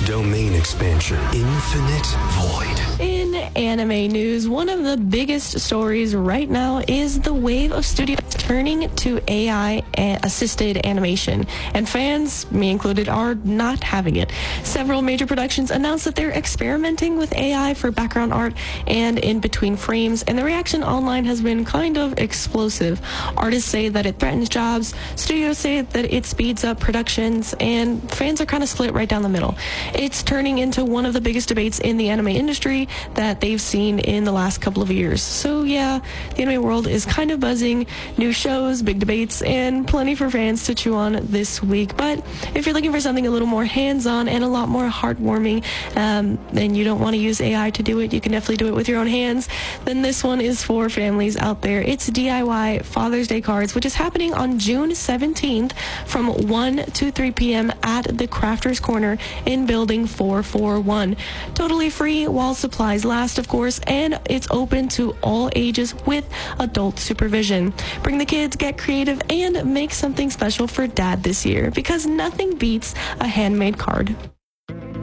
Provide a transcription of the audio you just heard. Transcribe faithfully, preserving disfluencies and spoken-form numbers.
Domain expansion. Infinite void. In anime news, one of the biggest stories right now is the wave of studios turning to A I-assisted animation. And fans, me included, are not having it. Several major productions announced that they're experimenting with A I for background art and in between frames, and the reaction online has been kind of explosive. Artists say that it threatens jobs, studios say that it speeds up productions, and fans are kind of split right down the middle. It's turning into one of the biggest debates in the anime industry that they've seen in the last couple of years. So yeah, the anime world is kind of buzzing. New shows, big debates, and plenty for fans to chew on this week. But if you're looking for something a little more hands-on and a lot more heartwarming, um, and you don't want to use A I to do it, you can definitely do it with your own hands, then this one is for families out there. It's D I Y Father's Day Cards, which is happening on June seventeenth from one to three p.m. at the Crafters Corner in Building four forty-one. Totally free while supplies last, of course, and it's open to all ages with adult supervision. Bring the kids, get creative, and make something special for Dad this year, because nothing beats a handmade card.